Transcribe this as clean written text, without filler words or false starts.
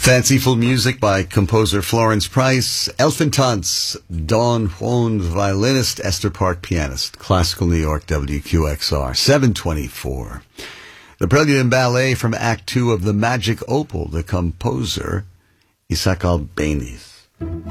Fanciful music by composer Florence Price, Elphintanz, Don Juan violinist, Esther Park pianist, Classical New York, WQXR, 724. The Prelude and Ballet from Act 2 of The Magic Opal, the composer Isaac Albéniz.